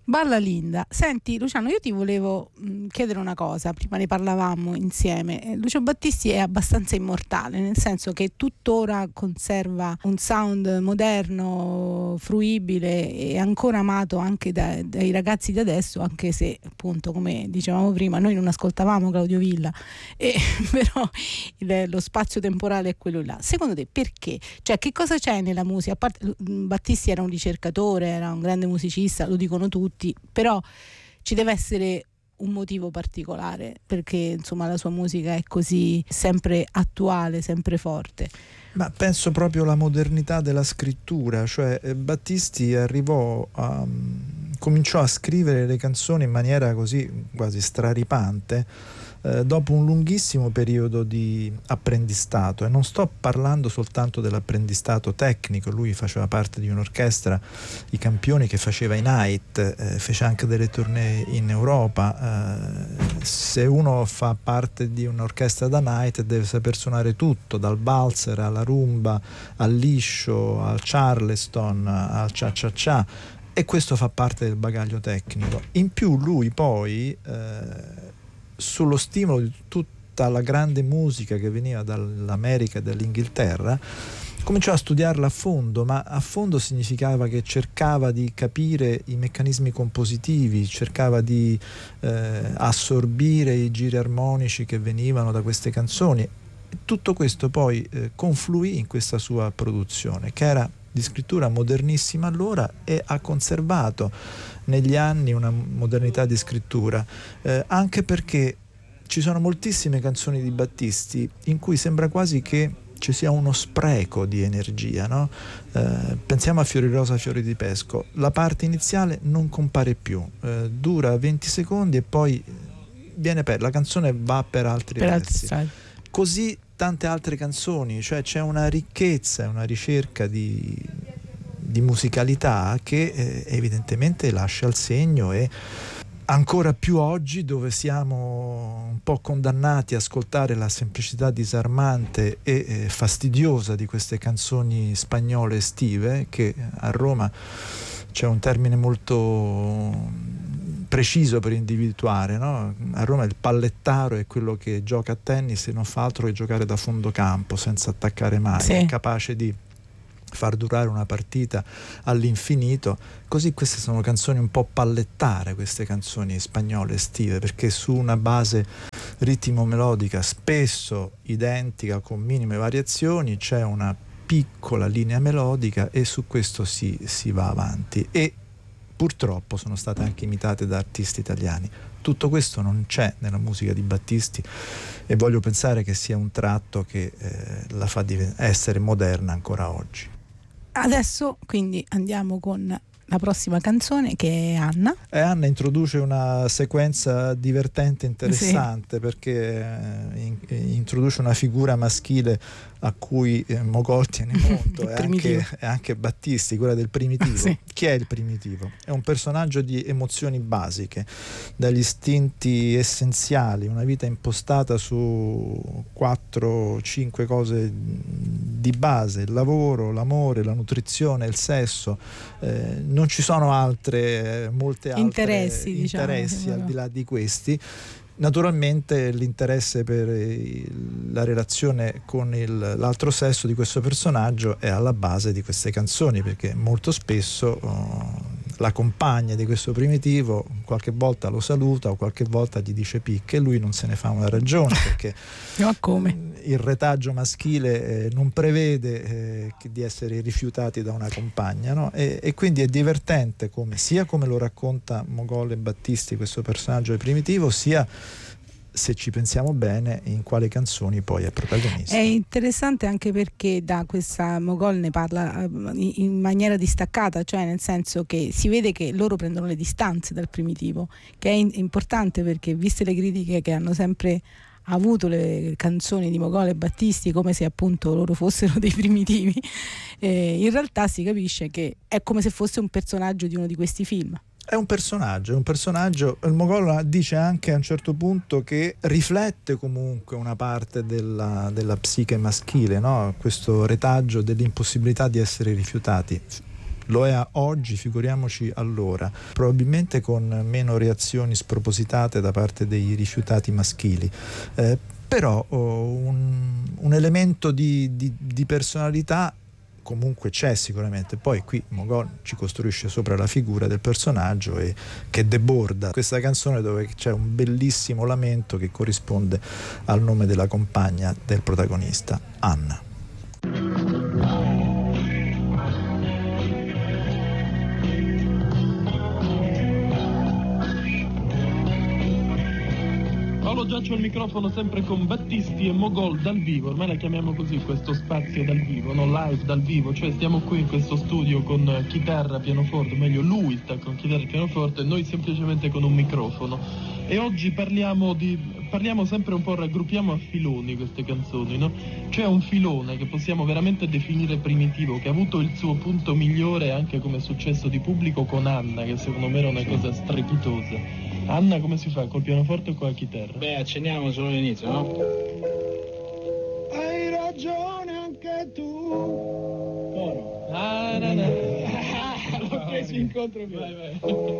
Balla Linda. Senti Luciano, io ti volevo chiedere una cosa, prima ne parlavamo insieme. Lucio Battisti è abbastanza immortale, nel senso che tuttora conserva un sound moderno, fruibile e ancora amato anche dai ragazzi di adesso, anche se appunto, come dicevamo prima, noi non ascoltavamo Claudio Villa, però lo spazio temporale è quello là. Secondo te perché? Cioè, che cosa c'è nella musica? A parte, Battisti era un ricercatore, era un grande musicista, lo dicono tutti, però ci deve essere un motivo particolare perché insomma la sua musica è così sempre attuale, sempre forte. Ma penso proprio alla modernità della scrittura, cioè Battisti cominciò a scrivere le canzoni in maniera così quasi straripante dopo un lunghissimo periodo di apprendistato, e non sto parlando soltanto dell'apprendistato tecnico. Lui faceva parte di un'orchestra, i Campioni, che faceva i Night, fece anche delle tournée in Europa. Se uno fa parte di un'orchestra da Night deve saper suonare tutto, dal valzer alla rumba, al liscio, al charleston, al cha-cha-cha, e questo fa parte del bagaglio tecnico. In più lui poi sullo stimolo di tutta la grande musica che veniva dall'America e dall'Inghilterra, cominciò a studiarla a fondo, ma a fondo significava che cercava di capire i meccanismi compositivi, cercava di assorbire i giri armonici che venivano da queste canzoni. Tutto questo poi confluì in questa sua produzione, che era di scrittura modernissima allora, e ha conservato negli anni una modernità di scrittura, anche perché ci sono moltissime canzoni di Battisti in cui sembra quasi che ci sia uno spreco di energia, no? Pensiamo a Fiori rosa, fiori di pesco. La parte iniziale non compare più, dura 20 secondi e poi la canzone va per altri versi. Così tante altre canzoni, cioè c'è una ricchezza, una ricerca di musicalità che evidentemente lascia il segno, e ancora più oggi, dove siamo un po' condannati a ascoltare la semplicità disarmante e fastidiosa di queste canzoni spagnole estive, che a Roma c'è un termine molto preciso per individuare, no? A Roma il pallettaro è quello che gioca a tennis e non fa altro che giocare da fondo campo senza attaccare mai, sì. È capace di far durare una partita all'infinito. Così queste sono canzoni un po' pallettare, queste canzoni spagnole estive, perché su una base ritmo-melodica spesso identica con minime variazioni c'è una piccola linea melodica, e su questo si va avanti, e purtroppo sono state anche imitate da artisti italiani. Tutto questo non c'è nella musica di Battisti, e voglio pensare che sia un tratto che la fa essere moderna ancora oggi. Adesso quindi andiamo con la prossima canzone, che è Anna. Anna introduce una sequenza divertente, interessante, sì, perché introduce una figura maschile a cui Mogol tiene molto, e anche Battisti, quella del primitivo. Sì. Chi è il primitivo? È un personaggio di emozioni basiche, dagli istinti essenziali, una vita impostata su 4-5 cose di base: il lavoro, l'amore, la nutrizione, il sesso. Non ci sono molte altre interessi al di là di questi. Naturalmente l'interesse per la relazione con l'altro sesso di questo personaggio è alla base di queste canzoni, perché molto spesso la compagna di questo primitivo qualche volta lo saluta o qualche volta gli dice picche, e lui non se ne fa una ragione, perché ma come? Il retaggio maschile non prevede di essere rifiutati da una compagna, no? E quindi è divertente come lo racconta Mogol e Battisti, questo personaggio primitivo, sia, se ci pensiamo bene, in quale canzoni poi è protagonista. È interessante anche perché da questa Mogol ne parla in maniera distaccata, cioè nel senso che si vede che loro prendono le distanze dal primitivo, che è importante, perché viste le critiche che hanno sempre avuto le canzoni di Mogol e Battisti, come se appunto loro fossero dei primitivi, in realtà si capisce che è come se fosse un personaggio di uno di questi film. È un personaggio. Il Mogol dice anche a un certo punto che riflette comunque una parte della psiche maschile, no? Questo retaggio dell'impossibilità di essere rifiutati. lo è oggi, figuriamoci allora, probabilmente con meno reazioni spropositate da parte dei rifiutati maschili. Però un elemento di personalità comunque c'è sicuramente. Poi qui Mogol ci costruisce sopra la figura del personaggio e che deborda questa canzone, dove c'è un bellissimo lamento che corrisponde al nome della compagna del protagonista, Anna. Paolo Giaccio al microfono, sempre con Battisti e Mogol dal vivo. Ormai la chiamiamo così questo spazio dal vivo, no? Live dal vivo, cioè stiamo qui in questo studio con chitarra, pianoforte, meglio lui sta con chitarra e pianoforte e noi semplicemente con un microfono. E oggi parliamo sempre un po', raggruppiamo a filoni queste canzoni, no? C'è un filone che possiamo veramente definire primitivo, che ha avuto il suo punto migliore anche come successo di pubblico con Anna, che secondo me era una cosa strepitosa. Anna, come si fa? Col pianoforte o con la chitarra? Beh, accenniamo solo l'inizio, no? Hai ragione anche tu. Oro. Ah, no, no. L'ho preso incontro. Vai.